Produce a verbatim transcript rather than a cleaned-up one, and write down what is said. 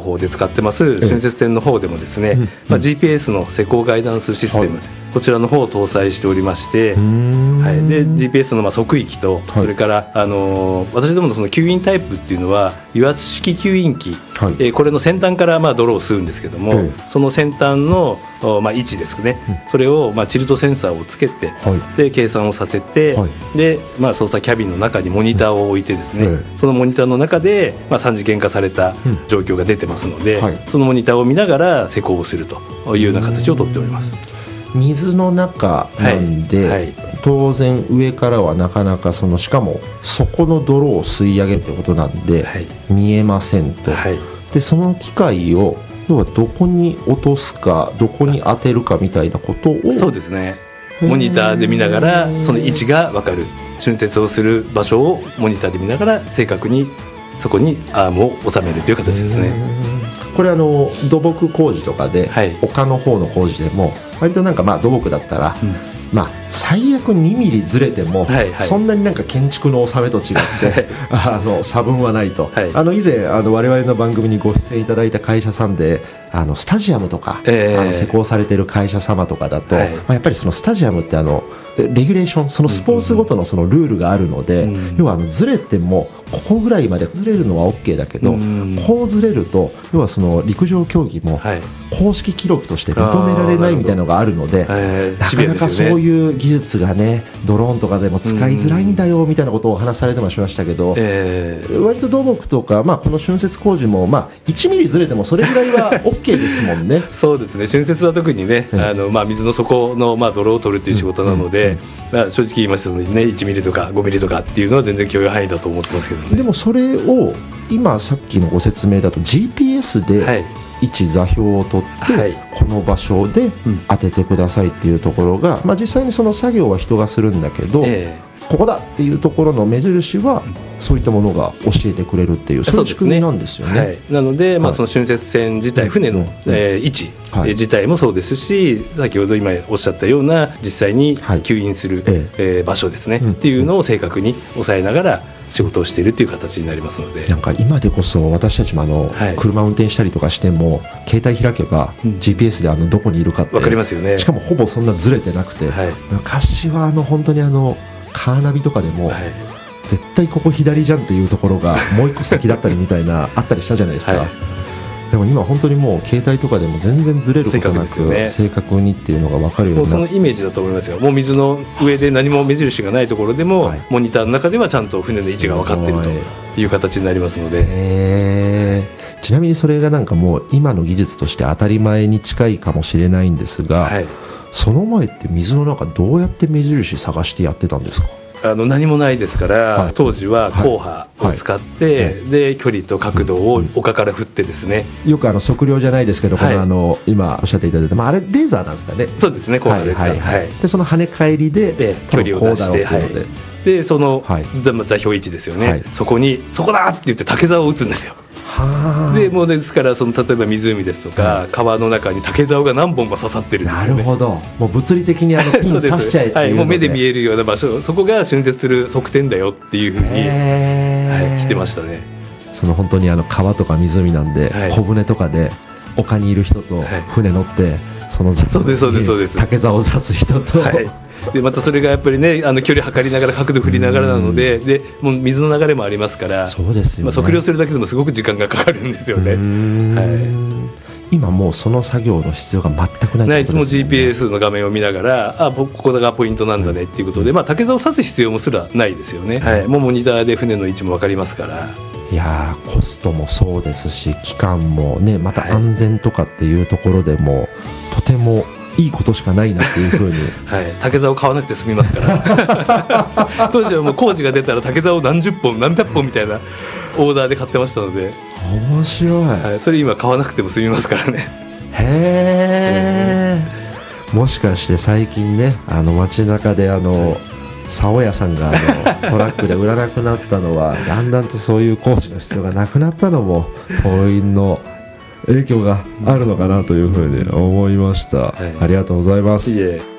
方で使ってます浚渫船の方でもですね、まあ、ジーピーエス の施工ガイダンスシステム、はい、こちらの方を搭載しておりまして、はい、で ジーピーエス のまあ測域と、はい、それから、あのー、私どものその吸引タイプっていうのは油圧式吸引機、はい、えー、これの先端からまあ泥を吸うんですけども、はい、その先端のまあ位置ですね、うん、それをまあチルトセンサーをつけて、はい、で計算をさせて、はい、でまあ、操作キャビンの中にモニターを置いてですね、うん、そのモニターの中でまあさん次元化された状況が出てますので、うん、はい、そのモニターを見ながら施工をするというような形をとっております。 水の中なんで、はいはい、当然上からはなかなかそのしかも底の泥を吸い上げるということなんで、はい、見えませんと、はい、でその機械を要はどこに落とすかどこに当てるかみたいなことを、 そうですね、モニターで見ながらその位置が分かる、浚渫をする場所をモニターで見ながら正確にそこにアームを収めるという形ですね。 これあの土木工事とかで、はい、丘の方の工事でも割となんかまあ土木だったら、うん、まあ最悪にミリずれても、はいはい、そんなになんか建築の納めと違ってあの差分はないと、はい、あの以前あの我々の番組にご出演いただいた会社さんであのスタジアムとか、えー、あの施工されている会社様とかだと、はい、まあ、やっぱりそのスタジアムってあのレギュレーション、そのスポーツごとのそのルールがあるので、うんうん、要はあのずれてもここぐらいまでずれるのは OK だけど、うん、こうずれると要はその陸上競技も公式記録として認められないみたいなのがあるので、 えー、 なかなかそういう技術がねドローンとかでも使いづらいんだよみたいなことをお話しされてもしましたけど、えー、割と土木とか、まあ、この浚渫工事も、まあ、いちミリずれてもそれぐらいは OK ですもんね。 そうですね、浚渫は特にね、うん、あのまあ、水の底のまあ泥を取るっていう仕事なので、うんうんうん、まあ、正直言いますとね、いちミリとかごミリとかっていうのは全然許容範囲だと思ってますけどね。 でもそれを今さっきのご説明だと ジーピーエス で、はい、位置座標を取って、はい、この場所で当ててくださいっていうところが、まあ、実際にその作業は人がするんだけど、えー、ここだっていうところの目印はそういったものが教えてくれるっていう、そういう仕組みなんですよね。 はい、なので、まあ、その浚渫船自体、はい、船の、うん、えー、位置、はい、自体もそうですし、先ほど今おっしゃったような実際に吸引する、はい、えー、場所ですね、うん、っていうのを正確に抑えながら仕事をしているという形になりますので、 なんか今でこそ私たちもあの、はい、車運転したりとかしても携帯開けば ジーピーエス であのどこにいるかって分かりますよね。 しかもほぼそんなずれてなくて、はい、昔はあの本当にあのカーナビとかでも、はい、絶対ここ左じゃんっていうところがもう一個先だったりみたいなあったりしたじゃないですか、はい、でも今本当にもう携帯とかでも全然ずれることなく 正確、ね、正確にっていうのが分かるようになって、 もうそのイメージだと思いますよ。もう水の上で何も目印がないところでも、はい、モニターの中ではちゃんと船の位置が分かっているという形になりますので、 へー、ちなみにそれがなんかもう今の技術として当たり前に近いかもしれないんですが、はい、その前って水の中どうやって目印探してやってたんですか？ あの何もないですから、はい、当時は硬波を使って、はいはい、で距離と角度を丘から振ってですね、 よくあの測量じゃないですけど、 はい、 このあの今おっしゃっていただいた、まあ、あれレーザーなんですかね。 そうですね、硬波で使って、はいはいはい、 でその跳ね返りで、 で距離を出して、はい、でその、はい、座標位置ですよね、はい、そこにそこだって言って竹竿を打つんですよ。でもうですからその例えば湖ですとか、はい、川の中に竹竿が何本も刺さってるんですよね。 なるほど、もう物理的にあのピン刺しちゃえっていうので、はい、 もう目で見えるような場所、そこが浚渫する側点だよっていうふうに、はい、してましたね。 その本当にあの川とか湖なんで、はい、小舟とかで丘にいる人と船乗って、はい、そのそうですそうですそうです竹竿を刺す人と、はい、 でまたそれがやっぱりね、あの距離測りながら角度振りながらなので、でもう水の流れもありますから、 そうですよね、 まあ、測量するだけでもすごく時間がかかるんですよね。はい、 今もうその作業の必要が全くないってことですね。 ない、いつも ジーピーエス の画面を見ながら、あここがポイントなんだねっていうことで、まあ、竹竿を刺す必要もすらないですよね。はい、もうモニターで船の位置も分かりますから。 いやコストもそうですし期間もね、また安全とかっていうところでも、はい、とてもいいことしかないなっていうふうに、 はい、竹竿を買わなくて済みますから当時はもう工事が出たら竹竿を何十本何百本みたいなオーダーで買ってましたので、 面白い、 はい、それ今買わなくても済みますからね。 へー、もしかして最近ね、あの街中であの竿屋さんがあのトラックで売らなくなったのはだんだんとそういう工事の必要がなくなったのも党員の影響があるのかなというふうに思いました、はい、ありがとうございます。 いえ